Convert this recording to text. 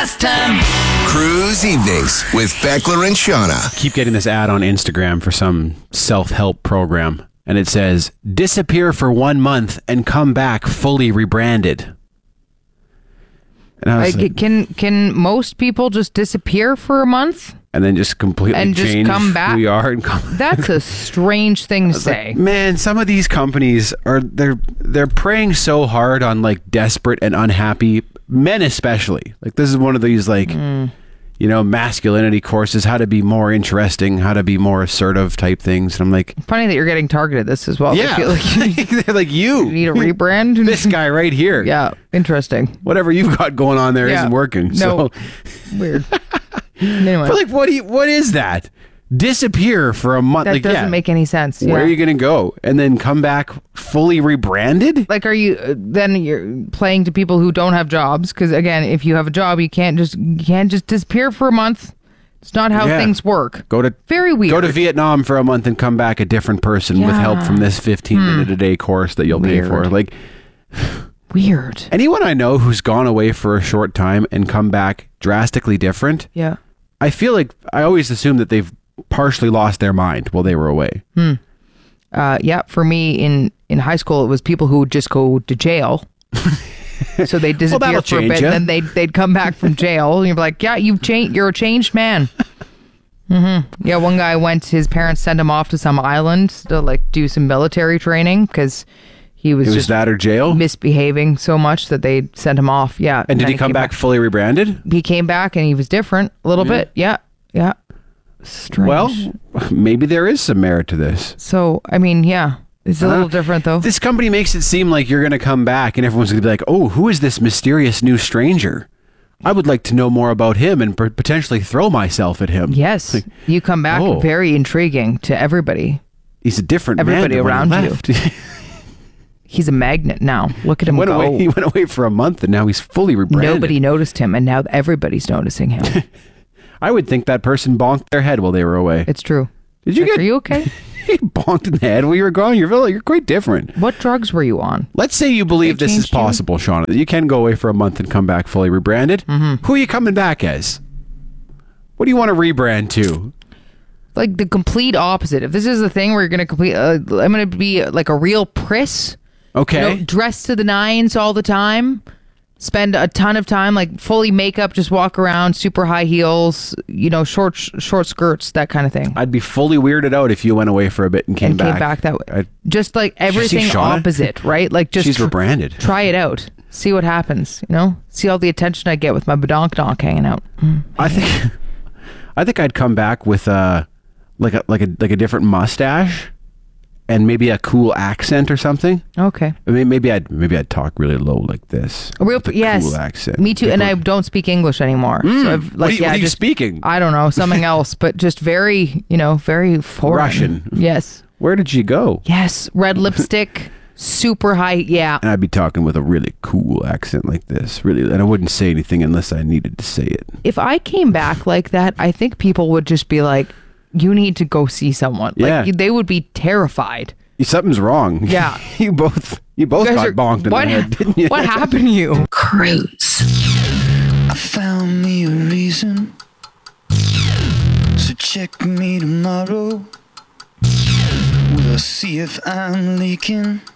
last time. Cruise Evenings with Beckler and Shauna. Keep getting this ad on Instagram for some self-help program, and it says, disappear for 1 month and come back fully rebranded. And I was like, Can most people just disappear for a month? and then just completely And just change come back? who you are and come That's a strange thing to say. Like, man, some of these companies they're preying so hard on like desperate and unhappy men, especially. Like this is one of these masculinity courses, how to be more interesting, how to be more assertive type things. And I'm like, Funny that you're getting targeted this as well. yeah, I feel like they're like you need a rebrand. this guy right here. Yeah, interesting. Whatever you've got going on there Yeah. not working. No. So, Weird. Anyway, but like, what is that? Disappear for a month? that like, doesn't make any sense. Where are Yeah. you going to go and then come back fully rebranded? Like, are you then you're playing to people who don't have jobs? Because again, if you have a job, you can't just disappear for a month. It's not how Yeah. things work. Go to Very weird. Go to Vietnam for a month and come back a different person with help from this 15-minute a day course that you'll pay for. Weird. Like Weird. anyone I know who's gone away for a short time and come back drastically different, Yeah. I feel like I always assume that they've partially lost their mind while they were away. Yeah. For me in high school, it was people who would just go to jail. So they disappear that'll for a change bit, ya. and then they'd come back from jail, and you're like, yeah, you've changed. You're a changed man. Yeah, one guy his parents sent him off to some island to like do some military training because he was It was just that or jail? misbehaving so much that they sent him off. Yeah. And did then he come came back fully rebranded? He came back and he was different a little bit. Yeah. Yeah. Strange. Well, maybe there is some merit to this. So, I mean, yeah. It's a little different though. This company makes it seem like you're going to come back and everyone's going to be like, oh, who is this mysterious new stranger? I would like to know more about him and potentially throw myself at him. Yes. You come back Oh. very intriguing to everybody. He's a different Everybody man than when he around you. left. He's a magnet now. Look at him go. He went away for a month and now he's fully rebranded. Nobody noticed him, and now everybody's noticing him. I would think that person bonked their head while they were away. It's true. Did you Like, get Are you okay? bonked in the head while you were gone? You're quite different. What drugs were you on? Let's say you believe They this is changed you? possible, Shauna. That you can go away for a month and come back fully rebranded. Mm-hmm. Who are you coming back as? What do you want to rebrand to? Like the complete opposite. If this is the thing where you're going to I'm going to be like a real priss. Okay. Dressed to the nines all the time. Spend a ton of time, like fully makeup, just walk around, super high heels, short skirts, that kind of thing. I'd be fully weirded out if you went away for a bit and came back. that way. I'd- Just like you see everything Shauna? opposite, right? Like just She's rebranded. Try it out. See what happens, See all the attention I get with my badonk hanging out. I think I'd come back with like a different mustache and maybe a cool accent or something. Okay. I mean, maybe I'd talk really low like this. A real, with a yes. cool accent. Me too. And I People- don't speak English anymore. So I've, what are you just speaking? I don't know, something else, but just very, very foreign. Russian. Yes. Where did you go? Yes. Red lipstick, super high. Yeah. And I'd be talking with a really cool accent like this, really, and I wouldn't say anything unless I needed to say it. If I came back like that, I think people would just be like, you need to go see someone. Yeah. Like they would be terrified. Something's wrong. Yeah. you both You got guys are- bonked in what, the head, didn't you? What happened to you? Cruise. I found me a reason. So check me tomorrow. We'll see if I'm leaking.